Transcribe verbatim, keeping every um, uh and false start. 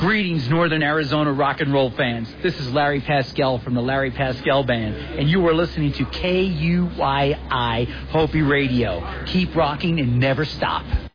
Greetings, Northern Arizona rock and roll fans. This is Larry Pascal from the Larry Pascal Band, and you are listening to K U Y I Hopi Radio. Keep rocking and never stop.